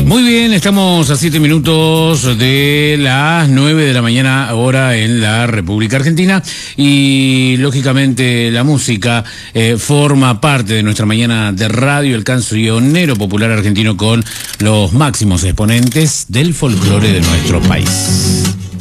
Muy bien, estamos a 7 minutos de las 9 de la mañana ahora en la República Argentina y lógicamente la música forma parte de nuestra mañana de radio, el cancionero popular argentino con los máximos exponentes del folclore de nuestro país.